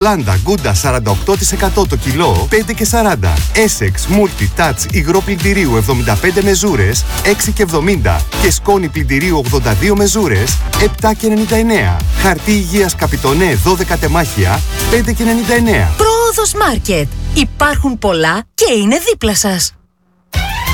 Λάντα Γκούντα 48% το κιλό, 5,40. Essex Multi Touch υγρό πλυντηρίου 75 μεζούρες, 6,70. Και σκόνη πλυντηρίου 82 μεζούρες, 7,99. Χαρτί υγείας Καπιτονέ 12 τεμάχια, 5,99. Πρόοδος Μάρκετ. Υπάρχουν πολλά και είναι δίπλα σας.